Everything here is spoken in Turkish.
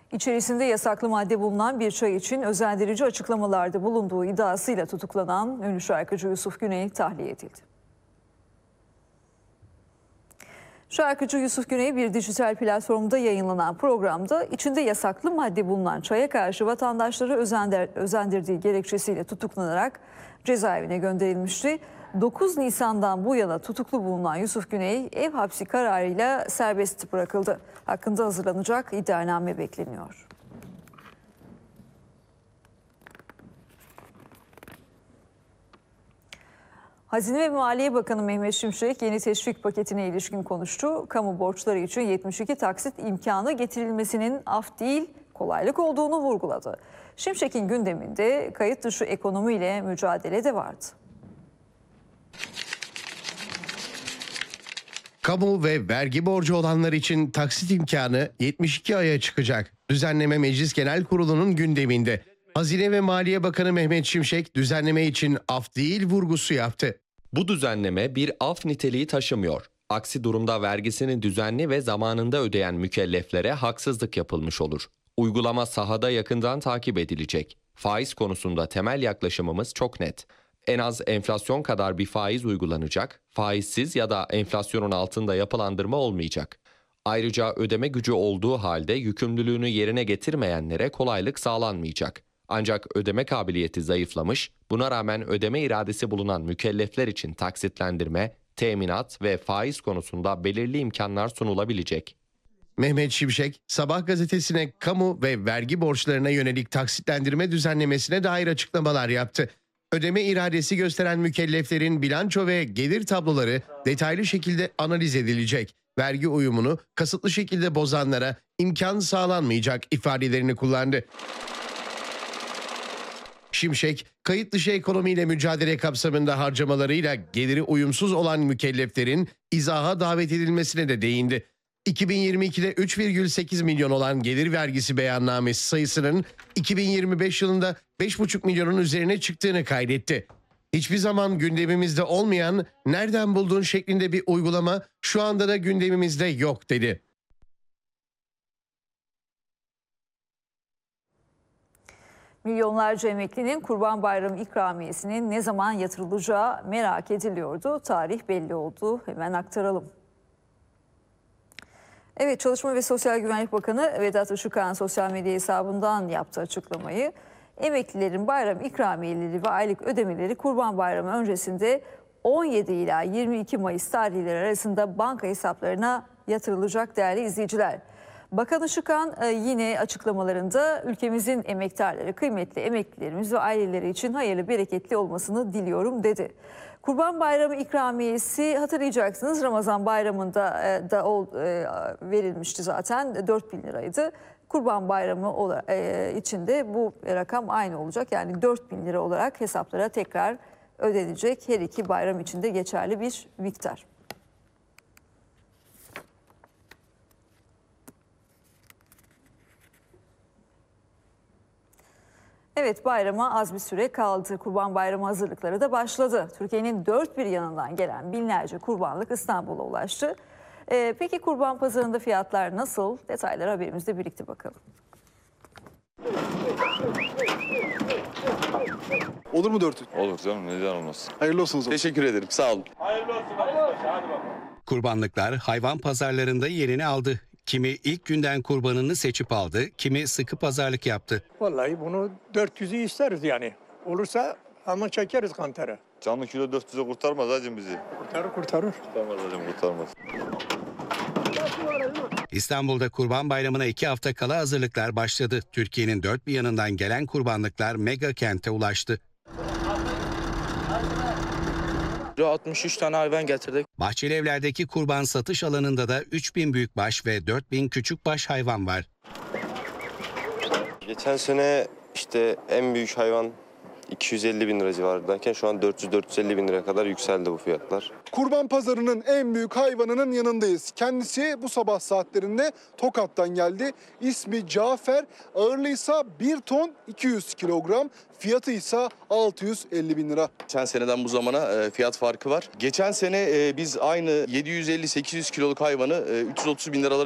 İçerisinde yasaklı madde bulunan bir çay için özendirici açıklamalarda bulunduğu iddiasıyla tutuklanan ünlü şarkıcı Yusuf Güney tahliye edildi. Şarkıcı Yusuf Güney bir dijital platformda yayınlanan programda içinde yasaklı madde bulunan çaya karşı vatandaşları özendirdiği gerekçesiyle tutuklanarak cezaevine gönderilmişti. 9 Nisan'dan bu yana tutuklu bulunan Yusuf Güney ev hapsi kararıyla serbest bırakıldı. Hakkında hazırlanacak iddianame bekleniyor. Hazine ve Maliye Bakanı Mehmet Şimşek yeni teşvik paketine ilişkin konuştu. Kamu borçları için 72 taksit imkanı getirilmesinin af değil, kolaylık olduğunu vurguladı. Şimşek'in gündeminde kayıt dışı ekonomiyle mücadele de vardı. Kamu ve vergi borcu olanlar için taksit imkanı 72 aya çıkacak. Düzenleme Meclis Genel Kurulu'nun gündeminde. Hazine ve Maliye Bakanı Mehmet Şimşek düzenleme için af değil vurgusu yaptı. Bu düzenleme bir af niteliği taşımıyor. Aksi durumda vergisini düzenli ve zamanında ödeyen mükelleflere haksızlık yapılmış olur. Uygulama sahada yakından takip edilecek. Faiz konusunda temel yaklaşımımız çok net. En az enflasyon kadar bir faiz uygulanacak, faizsiz ya da enflasyonun altında yapılandırma olmayacak. Ayrıca ödeme gücü olduğu halde yükümlülüğünü yerine getirmeyenlere kolaylık sağlanmayacak. Ancak ödeme kabiliyeti zayıflamış, buna rağmen ödeme iradesi bulunan mükellefler için taksitlendirme, teminat ve faiz konusunda belirli imkanlar sunulabilecek. Mehmet Şimşek, Sabah gazetesine kamu ve vergi borçlarına yönelik taksitlendirme düzenlemesine dair açıklamalar yaptı. Ödeme iradesi gösteren mükelleflerin bilanço ve gelir tabloları detaylı şekilde analiz edilecek. Vergi uyumunu kasıtlı şekilde bozanlara imkan sağlanmayacak ifadelerini kullandı. Şimşek, kayıt dışı ekonomiyle mücadele kapsamında harcamalarıyla geliri uyumsuz olan mükelleflerin izaha davet edilmesine de değindi. 2022'de 3,8 milyon olan gelir vergisi beyannamesi sayısının 2025 yılında 5,5 milyonun üzerine çıktığını kaydetti. Hiçbir zaman gündemimizde olmayan nereden buldun şeklinde bir uygulama şu anda da gündemimizde yok dedi. Milyonlarca emeklinin Kurban Bayramı ikramiyesinin ne zaman yatırılacağı merak ediliyordu. Tarih belli oldu. Hemen aktaralım. Evet, Çalışma ve Sosyal Güvenlik Bakanı Vedat Işıkhan sosyal medya hesabından yaptığı açıklamayı. Emeklilerin bayram ikramiyeleri ve aylık ödemeleri Kurban Bayramı öncesinde 17 ila 22 Mayıs tarihleri arasında banka hesaplarına yatırılacak değerli izleyiciler. Bakan Işıkhan yine açıklamalarında ülkemizin emektarları, kıymetli emeklilerimiz ve aileleri için hayırlı, bereketli olmasını diliyorum dedi. Kurban Bayramı ikramiyesi hatırlayacaksınız Ramazan Bayramı'nda da verilmişti zaten 4.000 liraydı. Kurban Bayramı içinde bu rakam aynı olacak, yani 4.000 lira olarak hesaplara tekrar ödenecek, her iki bayram içinde geçerli bir miktar. Evet, bayrama az bir süre kaldı. Kurban Bayramı hazırlıkları da başladı. Türkiye'nin dört bir yanından gelen binlerce kurbanlık İstanbul'a ulaştı. Peki kurban pazarında fiyatlar nasıl? Detayları haberimizde birlikte bakalım. Olur mu 400? Olur canım, neden olmasın. Hayırlı olsun o zaman. Teşekkür ederim, sağ olun. Hayırlı olsun arkadaşlar, hadi bakalım. Kurbanlıklar hayvan pazarlarında yerini aldı. Kimi ilk günden kurbanını seçip aldı, kimi sıkı pazarlık yaptı. Vallahi bunu 400'ü isteriz yani. Olursa ama çekeriz kantarı. Canlı kilo 400'e kurtarmaz hacım bizi. Kurtarır. Kurtarmaz hacım, kurtarmaz. İstanbul'da Kurban Bayramı'na 2 hafta kala hazırlıklar başladı. Türkiye'nin dört bir yanından gelen kurbanlıklar mega kente ulaştı. 63 tane hayvan getirdik. Bahçelievler'deki kurban satış alanında da 3000 büyükbaş ve 4000 küçükbaş hayvan var. Geçen sene işte en büyük hayvan 250 bin lira civarındayken şu an 400-450 bin liraya kadar yükseldi bu fiyatlar. Kurban pazarının en büyük hayvanının yanındayız. Kendisi bu sabah saatlerinde Tokat'tan geldi. İsmi Cafer, ağırlığıysa 1 ton 200 kilogram, fiyatı ise 650 bin lira. Geçen seneden bu zamana fiyat farkı var. Geçen sene biz aynı 750-800 kiloluk hayvanı 330 bin liralara